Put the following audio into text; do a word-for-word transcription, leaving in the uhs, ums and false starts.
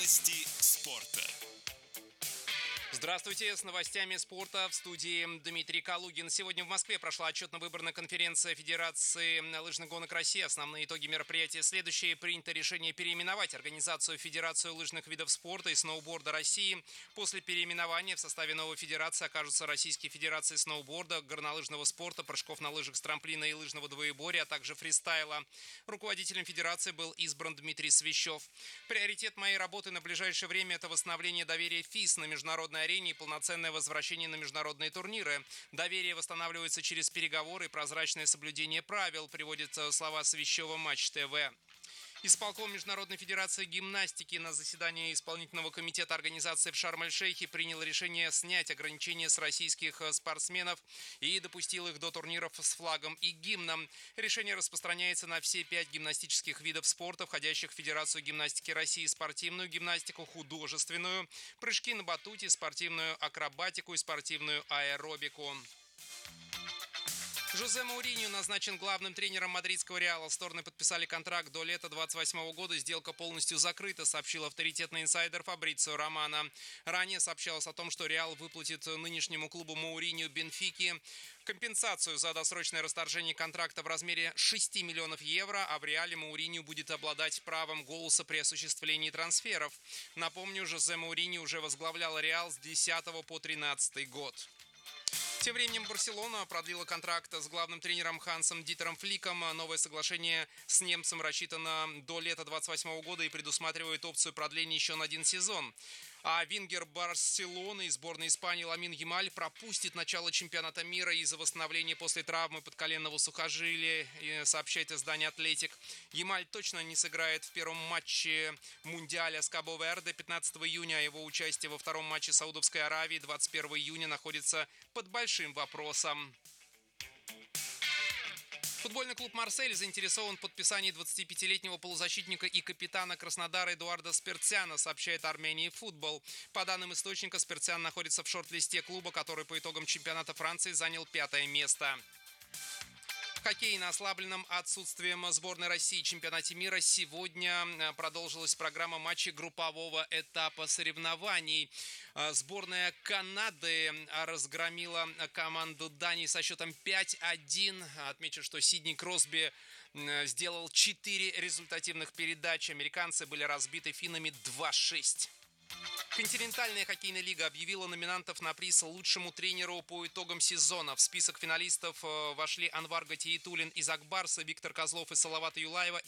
Новости спорта. Здравствуйте, с новостями спорта в студии Дмитрий Калугин. Сегодня в Москве прошла отчетно-выборная конференция Федерации лыжных гонок России. Основные итоги мероприятия следующие. Принято решение переименовать организацию Федерацию лыжных видов спорта и сноуборда России. После переименования в составе новой федерации окажутся Российские федерации сноуборда, горнолыжного спорта, прыжков на лыжах с трамплина и лыжного двоеборья, а также фристайла. Руководителем федерации был избран Дмитрий Свищев. Приоритет моей работы на ближайшее время – это восстановление доверия ФИС на международной арене и полноценное возвращение на международные турниры. Доверие восстанавливается через переговоры и прозрачное соблюдение правил, приводит слова Свищева Матч ТВ. Исполком Международной федерации гимнастики на заседании исполнительного комитета организации в Шарм-эль-Шейхе принял решение снять ограничения с российских спортсменов и допустил их до турниров с флагом и гимном. Решение распространяется на все пять гимнастических видов спорта, входящих в Федерацию гимнастики России: спортивную гимнастику, художественную, прыжки на батуте, спортивную акробатику и спортивную аэробику. Жозе Мауриньо назначен главным тренером мадридского Реала. Стороны подписали контракт до лета двадцать восьмого года. Сделка полностью закрыта, сообщил авторитетный инсайдер Фабрицио Романо. Ранее сообщалось о том, что Реал выплатит нынешнему клубу Мауриньо Бенфики компенсацию за досрочное расторжение контракта в размере шести миллионов евро, а в Реале Мауриньо будет обладать правом голоса при осуществлении трансферов. Напомню, Жозе Мауриньо уже возглавлял Реал с десятого по тринадцатый год. Тем временем Барселона продлила контракт с главным тренером Хансом Дитером Фликом. Новое соглашение с немцем рассчитано до лета двадцать восьмого года и предусматривает опцию продления еще на один сезон. А вингер Барселоны и сборной Испании Ламин Ямаль пропустит начало чемпионата мира из-за восстановления после травмы подколенного сухожилия, сообщает издание «Атлетик». Ямаль точно не сыграет в первом матче Мундиаля с Кабо-Верде пятнадцатого июня, а его участие во втором матче Саудовской Аравии двадцать первого июня находится под большим вопросом. Футбольный клуб «Марсель» заинтересован в подписании двадцатипятилетнего полузащитника и капитана Краснодара Эдуарда Спирцяна, сообщает Армения Футбол. По данным источника, Спирцян находится в шорт-листе клуба, который по итогам чемпионата Франции занял пятое место. Хоккей на ослабленном отсутствием сборной России в чемпионате мира сегодня продолжилась программа матчей группового этапа соревнований. Сборная Канады разгромила команду Дании со счетом пять один. Отмечу, что Сидни Кросби сделал четыре результативных передачи. Американцы были разбиты финнами два шесть. Континентальная хоккейная лига объявила номинантов на приз лучшему тренеру по итогам сезона. В список финалистов вошли Анвар Гатиетуллин из Акбарса, Виктор Козлов из Салавата Юлаева